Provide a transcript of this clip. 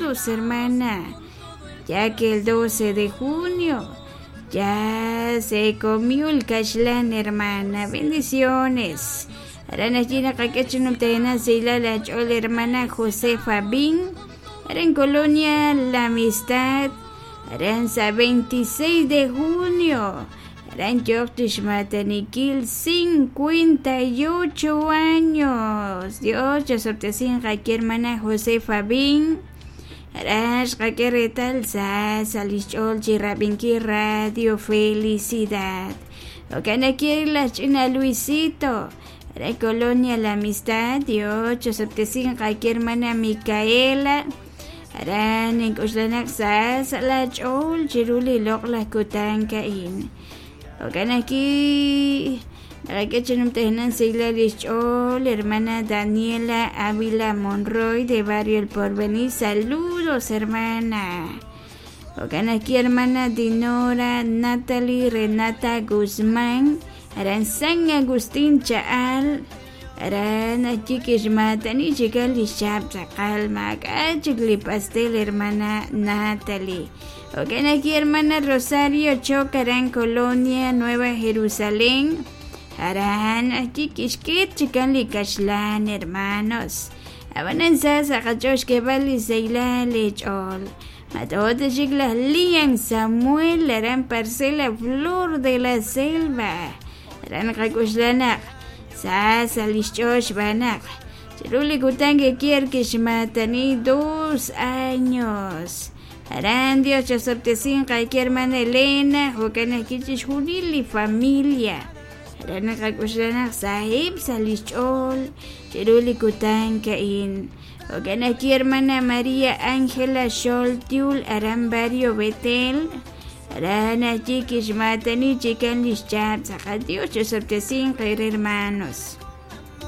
Saludos, hermana. Ya que el 12 de junio ya se comió el cashlán, hermana. Bendiciones. Arana China Kakachunum Tena Seila la Chol, hermana Josefa Bin. Ahora en Colonia La Amistad. Aranza 26 de junio. Aran Yoktish Mataniquil 58 años. Dios, yo sortesin Jaqui, hermana Josefa Bin. Arash Jaqui Retal Salichol Chirabinki Radio Felicidad. Ocana quiere la China Luisito. La Colonia La Amistad, Dios, yo septecin Jaqui, hermana Micaela. Aran en Kuslanak la Chol Chiruli Lok la Kutankain. Okan aquí Jaqui Chenum Tenan Seila Lichol, hermana Daniela Ávila Monroy de Barrio El Porvenir. Saludos, hermana. Okan aquí, hermana Dinora Natalie Renata Guzmán. Aran San Agustín Chaal. Aran aquí Kishmatani Chical y Shab Calma. Chicli Pastel, hermana Natalie. Ok, aquí, hermana Rosario Chocarán, Colonia Nueva Jerusalén. Aran aquí Kishkit Chical y Kashlan, hermanos. Abananzas Akachosh que vale Seila Lechol. Matota Chicla Lian Samuel. Aran Parcela Flor de la Selva. Aran Kakushlanak. Sasa Lichosh Banak. Chiruli Kutange Kier Kishmatani 2 años. Aran Dios yo sortesin Jaqui, hermana Elena. Jokana Kichish Julili familia. Aran Kakushlanak Sahib Salichol. Chiruli Kutange in. Jokana aquí, hermana María Ángela Sholtiul. Aran Barrio Betel. Arana Chiquis Matani Chican Lischap. Dios yo sortesin hermanos.